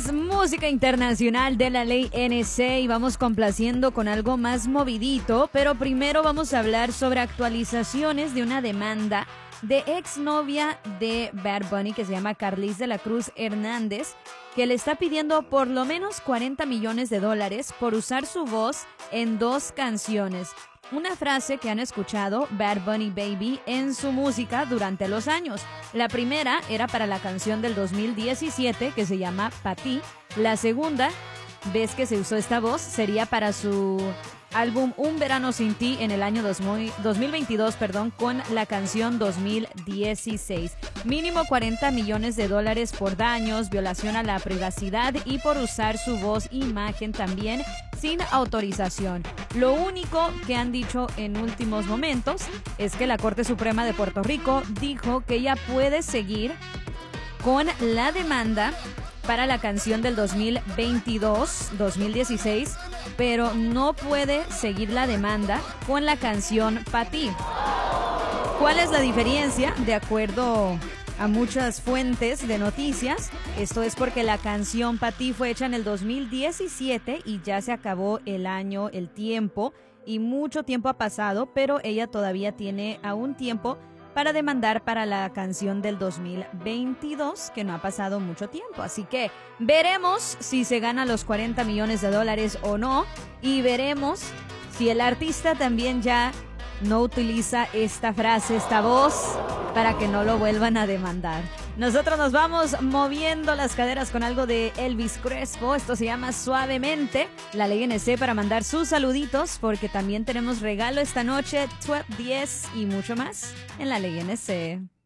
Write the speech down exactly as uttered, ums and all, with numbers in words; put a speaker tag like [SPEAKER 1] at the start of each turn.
[SPEAKER 1] es música internacional de la ley N C y vamos complaciendo con algo más movidito, pero primero vamos a hablar sobre actualizaciones de una demanda de exnovia de Bad Bunny que se llama Carlis de la Cruz Hernández, que le está pidiendo por lo menos cuarenta millones de dólares por usar su voz en dos canciones. Una frase que han escuchado Bad Bunny Baby en su música durante los años. La primera era para la canción del dos mil diecisiete que se llama Pa' Ti. La segunda vez que se usó esta voz sería para su álbum Un Verano Sin Ti en el año dos mil veintidós, perdón, con la canción dos mil dieciséis. Mínimo cuarenta millones de dólares por daños, violación a la privacidad y por usar su voz e imagen también sin autorización. Lo único que han dicho en últimos momentos es que la Corte Suprema de Puerto Rico dijo que ella puede seguir con la demanda para la canción del dos mil veintidós dos mil dieciséis, pero no puede seguir la demanda con la canción Pa' Ti. ¿Cuál es la diferencia? De acuerdo a muchas fuentes de noticias, esto es porque la canción Pa' Ti fue hecha en el dos mil diecisiete y ya se acabó el año, el tiempo, y mucho tiempo ha pasado, pero ella todavía tiene aún tiempo para demandar para la canción del dos mil veintidós, que no ha pasado mucho tiempo. Así que veremos si se gana los cuarenta millones de dólares o no, y veremos si el artista también ya no utiliza esta frase, esta voz, para que no lo vuelvan a demandar. Nosotros nos vamos moviendo las caderas con algo de Elvis Crespo. Esto se llama Suavemente. La ley N C para mandar sus saluditos, porque también tenemos regalo esta noche, doce diez y mucho más en la ley N C.